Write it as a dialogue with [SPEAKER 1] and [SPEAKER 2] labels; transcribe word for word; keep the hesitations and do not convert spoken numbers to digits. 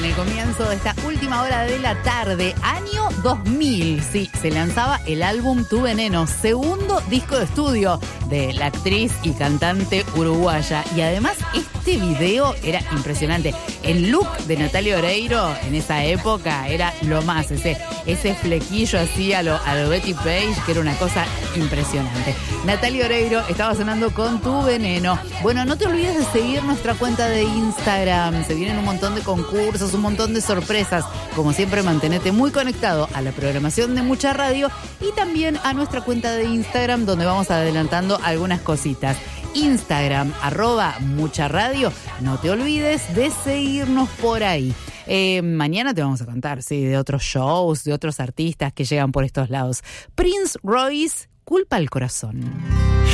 [SPEAKER 1] en el comienzo de esta última hora de la tarde, año dos mil, sí, se lanzaba el álbum Tu Veneno, segundo disco de estudio de la actriz y cantante uruguaya. Y además este video era impresionante. El look de Natalia Oreiro en esa época era lo más, ese, ese flequillo así a lo, a lo Betty Page, que era una cosa impresionante. Natalia Oreiro estaba sonando con Tu Veneno. Bueno, no te olvides de seguir nuestra cuenta de Instagram. Se vienen un montón de concursos, un montón de sorpresas. Como siempre, mantenete muy conectado a la programación de Mucha Radio y también a nuestra cuenta de Instagram, donde vamos adelantando algunas cositas. Instagram, arroba Mucha Radio. No te olvides de seguirnos por ahí. Eh, mañana te vamos a contar, sí, de otros shows, de otros artistas que llegan por estos lados. Prince Royce, Culpa al Corazón.